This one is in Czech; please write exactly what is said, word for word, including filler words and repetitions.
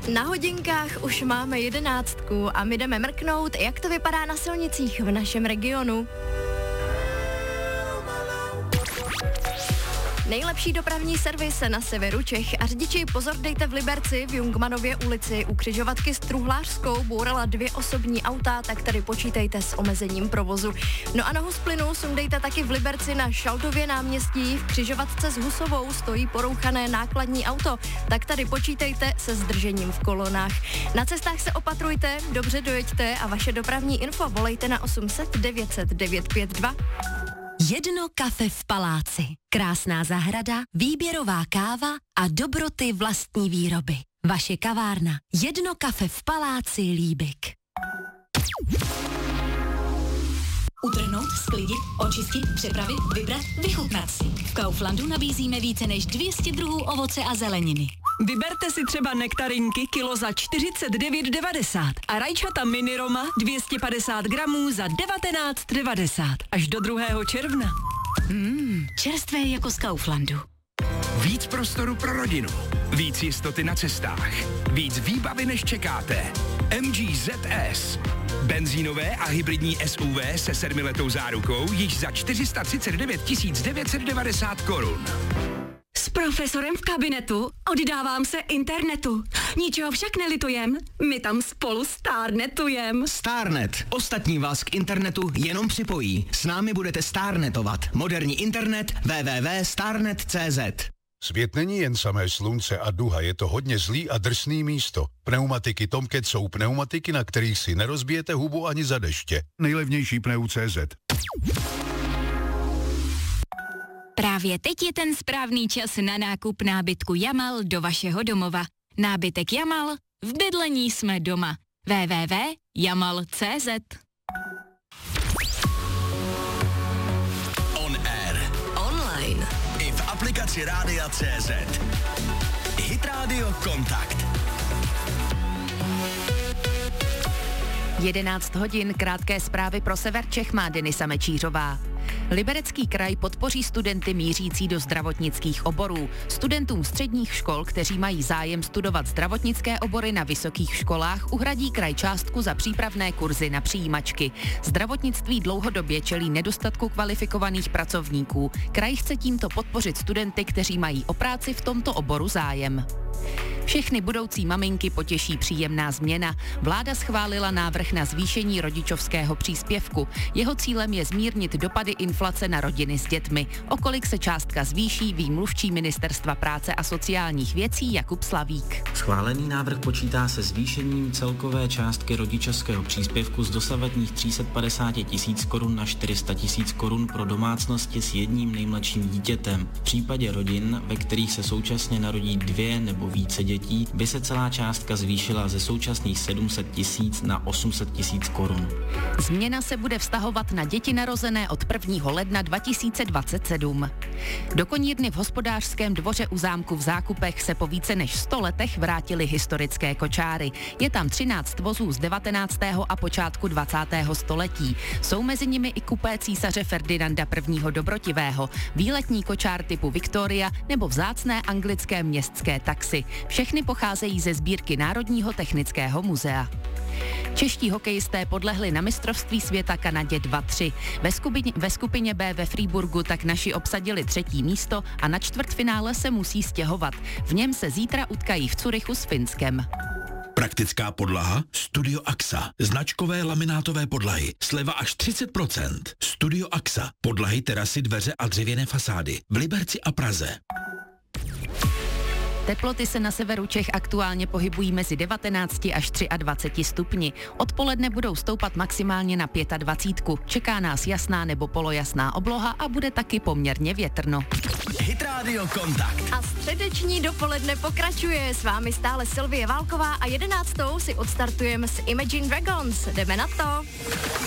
Na hodinkách už máme jedenáctku a my jdeme mrknout, jak to vypadá na silnicích v našem regionu. Nejlepší dopravní servis na severu Čech a řidiči pozor dejte v Liberci v Jungmanově ulici u křižovatky s Truhlářskou bourala dvě osobní auta, tak tady počítejte s omezením provozu. No a nohu z plynu sundejte taky v Liberci na Šaltově náměstí, v křižovatce s Husovou stojí porouchané nákladní auto, tak tady počítejte se zdržením v kolonách. Na cestách se opatrujte, dobře dojeďte a vaše dopravní info volejte na osm set devět set devět pět dva. Jedno kafe v paláci. Krásná zahrada, výběrová káva a dobroty vlastní výroby. Vaše kavárna. Jedno kafe v paláci Líbik. Utrhnout, sklidit, očistit, přepravit, vybrat, vychutnat si. V Kauflandu nabízíme více než dvě stě druhů ovoce a zeleniny. Vyberte si třeba nektarinky kilo za čtyřicet devět devadesát a rajčata mini Roma dvě stě padesát gramů za devatenáct devadesát až do druhého června. Mmm, čerstvé jako z Kauflandu. Víc prostoru pro rodinu, víc jistoty na cestách, víc výbavy než čekáte. M G Z S. Benzínové a hybridní S U V se sedmiletou zárukou již za čtyři sta třicet devět tisíc devět set devadesát korun. S profesorem v kabinetu oddávám se internetu. Ničeho však nelitujem, my tam spolu stárnetujem. Starnet. Ostatní vás k internetu jenom připojí. S námi budete starnetovat. Moderní internet w w w tečka starnet tečka c z. Svět není jen samé slunce a duha, je to hodně zlý a drsný místo. Pneumatiky Tomcat jsou pneumatiky, na kterých si nerozbijete hubu ani za deště. Nejlevnější pneu tečka cé zet. Právě teď je ten správný čas na nákup nábytku Jamal do vašeho domova. Nábytek Jamal, v bydlení jsme doma. w w w tečka jamal tečka cé zet. On air. Online. I v aplikaci Rádia tečka cé zet. Hit Radio Kontakt. jedenáct hodin, krátké zprávy pro sever Čech má Denisa Mečířová. Liberecký kraj podpoří studenty mířící do zdravotnických oborů. Studentům středních škol, kteří mají zájem studovat zdravotnické obory na vysokých školách, uhradí kraj částku za přípravné kurzy na přijímačky. Zdravotnictví dlouhodobě čelí nedostatku kvalifikovaných pracovníků. Kraj chce tímto podpořit studenty, kteří mají o práci v tomto oboru zájem. Všechny budoucí maminky potěší příjemná změna. Vláda schválila návrh na zvýšení rodičovského příspěvku. Jeho cílem je zmírnit dopady inflace na rodiny s dětmi. O kolik se částka zvýší, ví mluvčí Ministerstva práce a sociálních věcí Jakub Slavík. Schválený návrh počítá se zvýšením celkové částky rodičovského příspěvku z dosavadních tři sta padesát tisíc korun na čtyři sta tisíc korun pro domácnosti s jedním nejmladším dítětem. V případě rodin, ve kterých se současně narodí dvě nebo více dětí, by se celá částka zvýšila ze současných sedm set tisíc na osm set tisíc korun. Změna se bude vztahovat na děti narozené od prvního ledna dva tisíce dvacet sedm. Do konírny v Hospodářském dvoře u zámku v Zákupech se po více než sto letech vrátily historické kočáry. Je tam třináct vozů z devatenáctého a počátku dvacátého století. Jsou mezi nimi i kupé císaře Ferdinanda prvního dobrotivého, výletní kočár typu Victoria nebo vzácné anglické městské taxi. Všechny pocházejí ze sbírky Národního technického muzea. Čeští hokejisté podlehli na mistrovství světa Kanadě dva tři. Ve skupině, ve skupině B ve Freiburgu tak naši obsadili třetí místo a na čtvrtfinále se musí stěhovat. V něm se zítra utkají v Curychu s Finskem. Praktická podlaha Studio Axa. Značkové laminátové podlahy. Sleva až třicet procent. Studio Axa. Podlahy, terasy, dveře a dřevěné fasády. V Liberci a Praze. Teploty se na severu Čech aktuálně pohybují mezi devatenácti až dvaceti třemi stupni. Odpoledne budou stoupat maximálně na dvacet pět. Čeká nás jasná nebo polojasná obloha a bude taky poměrně větrno. Hit Radio Kontakt. A středeční dopoledne pokračuje. S vámi stále Sylvie Válková a jedenáctou si odstartujeme s Imagine Dragons. Jdeme na to.